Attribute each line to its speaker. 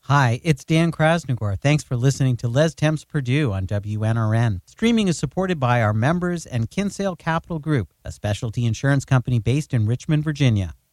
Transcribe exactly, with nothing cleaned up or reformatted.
Speaker 1: Hi, it's Dan Krasnogor. Thanks for listening to Les Temps Purdue on W N R N. Streaming is supported by our members and Kinsale Capital Group, a specialty insurance company based in Richmond, Virginia.